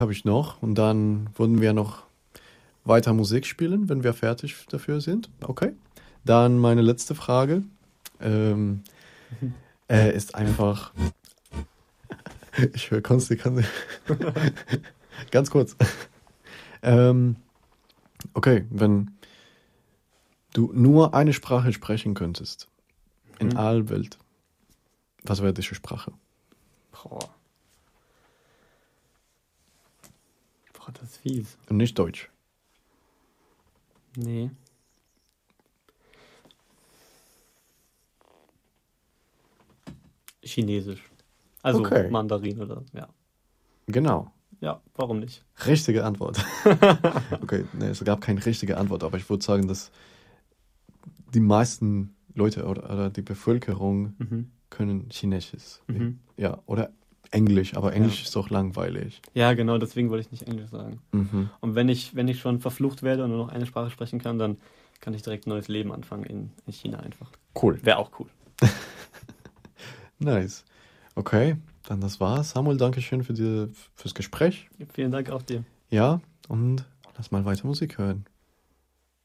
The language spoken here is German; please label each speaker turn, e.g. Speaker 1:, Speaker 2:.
Speaker 1: habe ich noch. Und dann würden wir noch weiter Musik spielen, wenn wir fertig dafür sind. Okay. Dann meine letzte Frage ähm, ist einfach, ich höre Konsti, ganz kurz. Ähm, okay, wenn du nur eine Sprache sprechen könntest, in aller Welt, was wäre diese Sprache?
Speaker 2: Boah. Boah, das ist fies.
Speaker 1: Und nicht Deutsch.
Speaker 2: Nee. Chinesisch. Also
Speaker 1: Okay.
Speaker 2: Mandarin oder, ja.
Speaker 1: Genau.
Speaker 2: Ja, warum nicht?
Speaker 1: Richtige Antwort. Okay, nee, es gab keine richtige Antwort, aber ich würde sagen, dass die meisten Leute oder die Bevölkerung können Chinesisch. Ja, oder Englisch, aber Englisch ist doch langweilig.
Speaker 2: Ja, genau, deswegen wollte ich nicht Englisch sagen.
Speaker 1: Mhm.
Speaker 2: Und wenn ich schon verflucht werde und nur noch eine Sprache sprechen kann, dann kann ich direkt ein neues Leben anfangen in China einfach.
Speaker 1: Cool.
Speaker 2: Wäre auch cool.
Speaker 1: Nice. Okay, dann das war's. Samuel, danke schön fürs Gespräch.
Speaker 2: Vielen Dank auch dir.
Speaker 1: Ja, und lass mal weiter Musik hören.